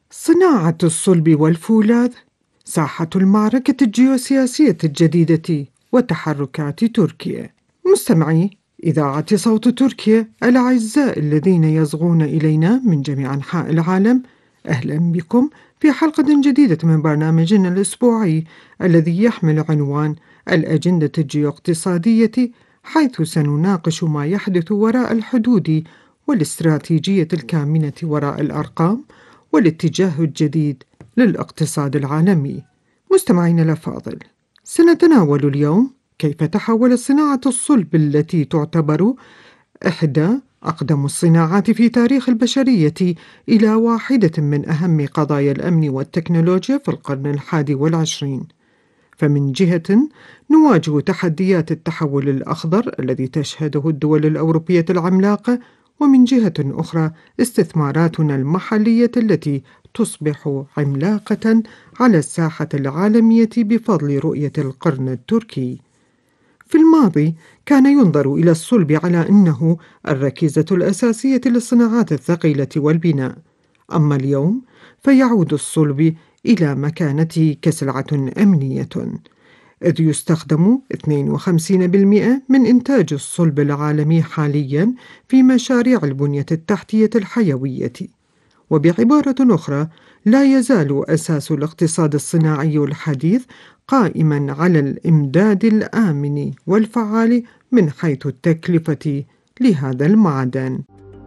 صناعة الصلب والفولاذ ساحة المعركة الجيوسياسية الجديدة وتحركات تركيا. مستمعي إذاعة صوت تركيا الأعزاء الذين يصغون إلينا من جميع أنحاء العالم، أهلا بكم في حلقة جديدة من برنامجنا الأسبوعي الذي يحمل عنوان الأجندة الجيوقتصادية، حيث سنناقش ما يحدث وراء الحدود والاستراتيجية الكامنة وراء الأرقام والاتجاه الجديد للاقتصاد العالمي. مستمعينا الأفاضل، سنتناول اليوم كيف تحول صناعة الصلب التي تعتبر إحدى أقدم الصناعات في تاريخ البشرية إلى واحدة من أهم قضايا الأمن والتكنولوجيا في القرن 21. فمن جهة نواجه تحديات التحول الأخضر الذي تشهده الدول الأوروبية العملاقة، ومن جهة أخرى استثماراتنا المحلية التي تصبح عملاقة على الساحة العالمية بفضل رؤية القرن التركي. في الماضي كان ينظر إلى الصلب على أنه الركيزة الأساسية للصناعات الثقيلة والبناء، أما اليوم فيعود الصلب إلى مكانته كسلعة أمنية، إذ يستخدم 52% من إنتاج الصلب العالمي حالياً في مشاريع البنية التحتية الحيوية. وبعبارة أخرى، لا يزال أساس الاقتصاد الصناعي الحديث قائماً على الإمداد الآمن والفعال من حيث التكلفة لهذا المعدن.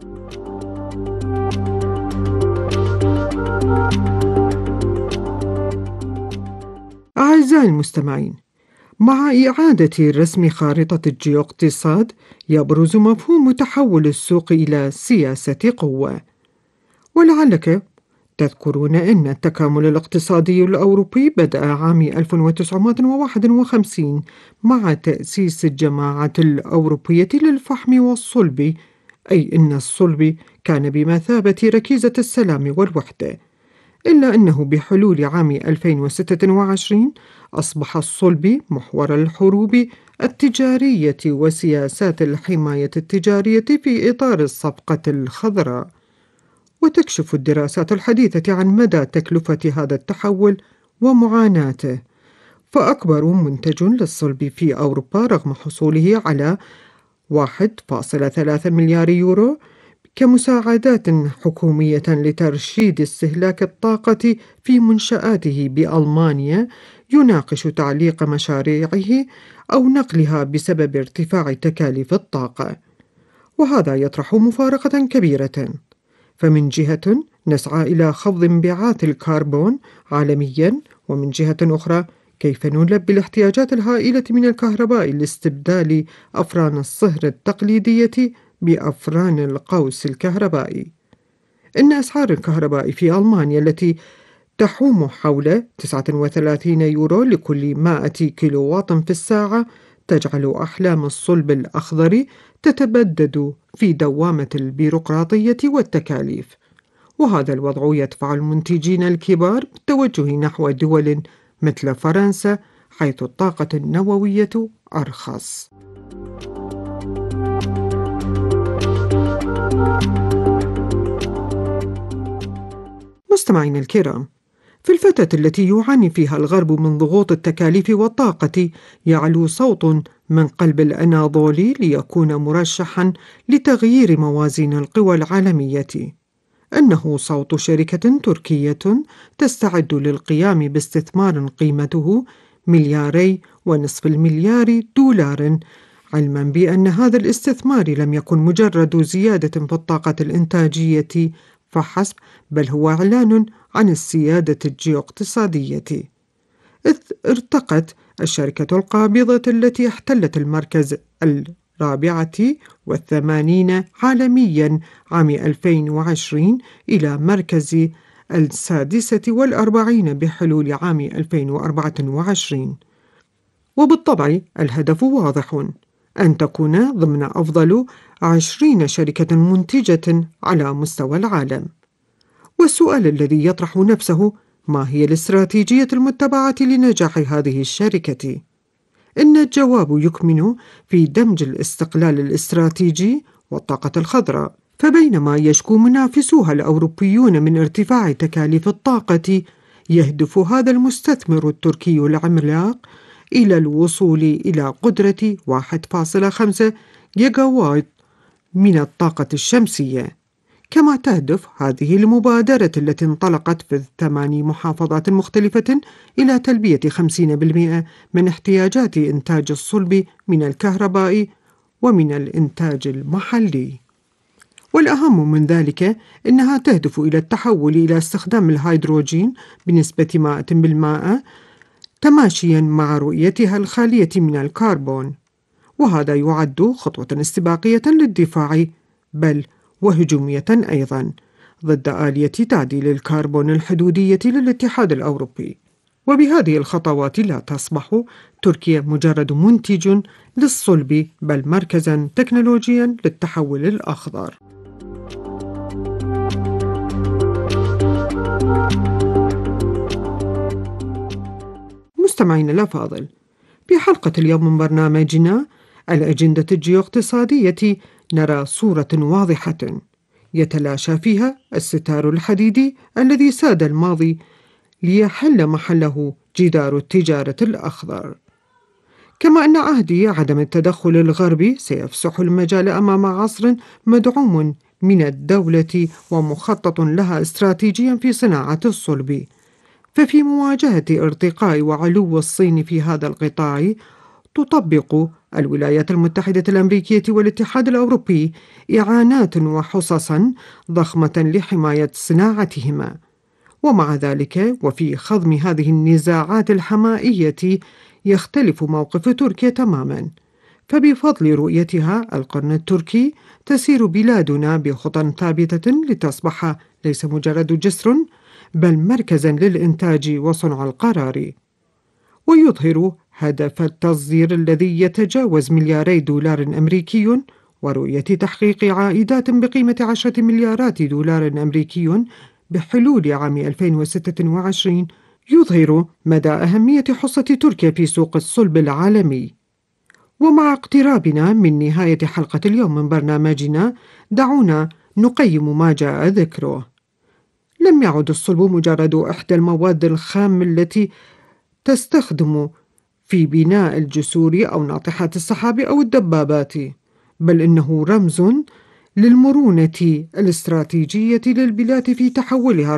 أعزائي المستمعين، مع إعادة رسم خارطة الجيوقتصاد يبرز مفهوم تحول السوق إلى سياسة قوة. ولعلك تذكرون أن التكامل الاقتصادي الأوروبي بدأ عام 1951 مع تأسيس الجماعة الأوروبية للفحم والصلب، أي أن الصلب كان بمثابة ركيزة السلام والوحدة. إلا أنه بحلول عام 2026 أصبح الصلب محور الحروب التجارية وسياسات الحماية التجارية في إطار الصفقة الخضراء. وتكشف الدراسات الحديثة عن مدى تكلفة هذا التحول ومعاناته، فأكبر منتج للصلب في أوروبا رغم حصوله على 1.3 مليار يورو كمساعدات حكومية لترشيد استهلاك الطاقة في منشآته بألمانيا، يناقش تعليق مشاريعه أو نقلها بسبب ارتفاع تكاليف الطاقة. وهذا يطرح مفارقة كبيرة، فمن جهة نسعى إلى خفض انبعاث الكربون عالمياً، ومن جهة أخرى كيف نلبي الاحتياجات الهائلة من الكهرباء لاستبدال أفران الصهر التقليدية بأفران القوس الكهربائي. إن أسعار الكهرباء في ألمانيا التي تحوم حول 39 يورو لكل 100 كيلوواط في الساعة تجعل أحلام الصلب الأخضر تتبدد في دوامة البيروقراطية والتكاليف. وهذا الوضع يدفع المنتجين الكبار بالتوجه نحو دول مثل فرنسا، حيث الطاقة النووية أرخص. مستمعين الكرام، في الفترة التي يعاني فيها الغرب من ضغوط التكاليف والطاقة، يعلو صوت من قلب الأناضولي ليكون مرشحاً لتغيير موازين القوى العالمية. إنه صوت شركة تركية تستعد للقيام باستثمار قيمته 2.5 مليار دولار، علماً بأن هذا الاستثمار لم يكن مجرد زيادة في الطاقة الإنتاجية فحسب، بل هو إعلان عن السيادة الجيوقتصادية، إذ ارتقت الشركة القابضة التي احتلت المركز 84 عالمياً عام 2020 إلى مركز 46 بحلول عام 2024. وبالطبع الهدف واضح، أن تكون ضمن أفضل 20 شركة منتجة على مستوى العالم. والسؤال الذي يطرح نفسه، ما هي الاستراتيجية المتبعة لنجاح هذه الشركة؟ إن الجواب يكمن في دمج الاستقلال الاستراتيجي والطاقة الخضراء، فبينما يشكو منافسوها الأوروبيون من ارتفاع تكاليف الطاقة، يهدف هذا المستثمر التركي العملاق إلى الوصول إلى قدرة 1.5 جيجاوات من الطاقة الشمسية. كما تهدف هذه المبادرة التي انطلقت في 8 محافظات مختلفة إلى تلبية 50% من احتياجات إنتاج الصلب من الكهرباء ومن الإنتاج المحلي. والأهم من ذلك أنها تهدف إلى التحول إلى استخدام الهيدروجين بنسبة 100% تماشيا مع رؤيتها الخالية من الكربون، وهذا يعد خطوة استباقية للدفاع بل وهجومية أيضا ضد آلية تعديل الكربون الحدودية للاتحاد الأوروبي. وبهذه الخطوات لا تصبح تركيا مجرد منتج للصلب بل مركزا تكنولوجيا للتحول الأخضر. مستمعينا الأفاضل، في حلقة اليوم من برنامجنا الأجندة الجيوقتصادية نرى صورة واضحة يتلاشى فيها الستار الحديدي الذي ساد الماضي ليحل محله جدار التجارة الأخضر. كما أن عهد عدم التدخل الغربي سيفسح المجال أمام عصر مدعوم من الدولة ومخطط لها استراتيجيا في صناعة الصلب. ففي مواجهة ارتقاء وعلو الصين في هذا القطاع، تطبق الولايات المتحدة الأمريكية والاتحاد الأوروبي إعانات وحصصا ضخمة لحماية صناعتهما. ومع ذلك وفي خضم هذه النزاعات الحمائية يختلف موقف تركيا تماما، فبفضل رؤيتها القرن التركي تسير بلادنا بخطى ثابتة لتصبح ليس مجرد جسر بل مركزا للإنتاج وصنع القرار. ويظهر هدف التصدير الذي يتجاوز $2 مليار أمريكي ورؤية تحقيق عائدات بقيمة 10 مليارات دولار أمريكي بحلول عام 2026 يظهر مدى أهمية حصة تركيا في سوق الصلب العالمي. ومع اقترابنا من نهاية حلقة اليوم من برنامجنا، دعونا نقيم ما جاء ذكره. لم يعد الصلب مجرد إحدى المواد الخام التي تستخدم في بناء الجسور أو ناطحات السحاب أو الدبابات، بل إنه رمز للمرونة الاستراتيجية للبلاد في تحولها